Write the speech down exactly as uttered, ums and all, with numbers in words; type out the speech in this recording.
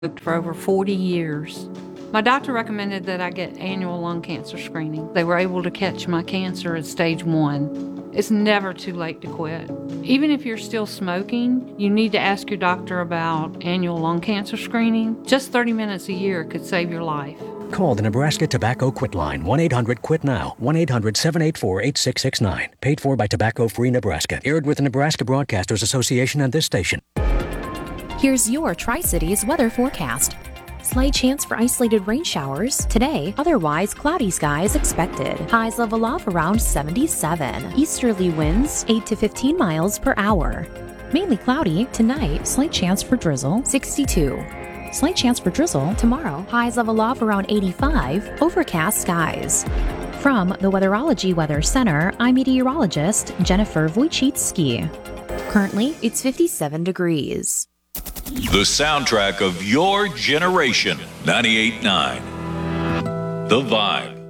For over forty years. My doctor recommended that I get annual lung cancer screening. They were able to catch my cancer at stage one. It's never too late to quit. Even if you're still smoking, you need to ask your doctor about annual lung cancer screening. Just thirty minutes a year could save your life. Call the Nebraska Tobacco Quit Line, one eight hundred quit now, one eight hundred seven eight four eight six six nine. Paid for by Tobacco Free Nebraska. Aired with the Nebraska Broadcasters Association and this station. Here's your Tri-Cities weather forecast. Slight chance for isolated rain showers today, otherwise cloudy skies expected. Highs level off around seventy-seven. Easterly winds eight to fifteen miles per hour. Mainly cloudy tonight, slight chance for drizzle sixty-two. Slight chance for drizzle tomorrow, highs level off around eighty-five, overcast skies. From the Weatherology Weather Center, I'm meteorologist Jennifer Wojcicki. Currently, it's fifty-seven degrees. The soundtrack of your generation. ninety-eight point nine The Vibe.